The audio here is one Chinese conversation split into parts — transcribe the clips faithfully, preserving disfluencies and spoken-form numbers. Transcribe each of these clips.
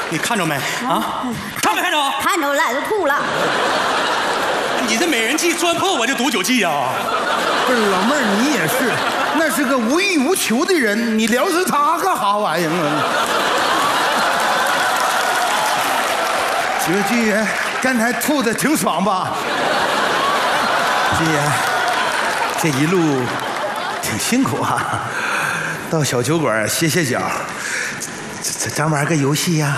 你看着没啊？看没看着？ 看着了，都吐了。 你这美人计钻破我就毒酒计呀！ 不是老妹儿，你也是，那是个无欲无求的人，你聊死他干啥玩意儿啊？几位军爷，刚才吐的挺爽吧？军爷，这一路挺辛苦啊，到小酒馆歇歇脚，咱咱玩个游戏呀？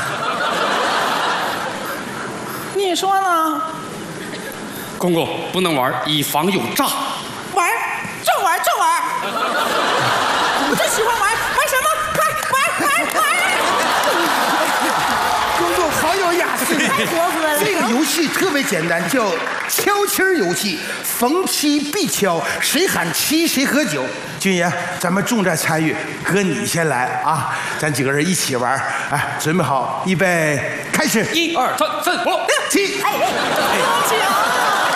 你说呢？ 公公不能玩，以防有诈。 玩，就玩，就玩。我就喜欢玩，玩什么？快玩玩玩！ 公公好有雅兴， 太活泼了。 这个游戏特别简单，叫敲七儿游戏，逢七必敲，谁喊七谁喝酒。军爷，咱们重在参与，哥你先来啊，咱几个人一起玩。哎，准备好，预备，开始！ 一二三四五六七。 哎哎，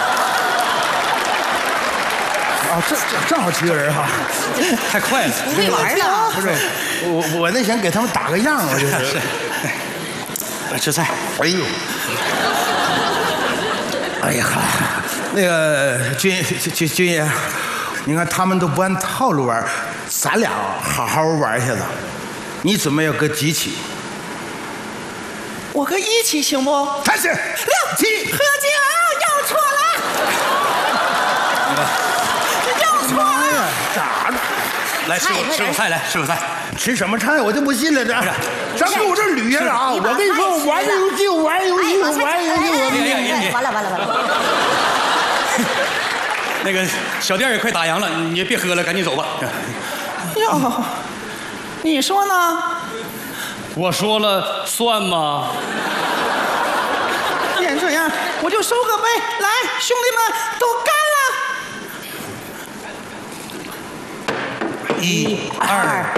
啊，这这正好七个人哈， 太快了， 会玩了。 不是，我我那想给他们打个样啊，这是。 来吃菜。 哎呦，哎呀，那个军军军爷，你看他们都不按套路玩，咱俩好好玩一下子。你准备要搁几起？ 我跟一起行不？ 开始，六七， 喝酒又错了，又错了。 咋的？ 来吃口吃口菜，来吃口菜。 吃什么菜？我就不信了，这咱给我这捋下啊！我跟你说，我玩游戏，我玩游戏，我玩游戏，我完了完了完了！ 那个小店也快打烊了，你别喝了，赶紧走吧。 哟，你说呢？ 我说了算吗？ 既然这样，我就收个杯，来，兄弟们都干了！ 一二。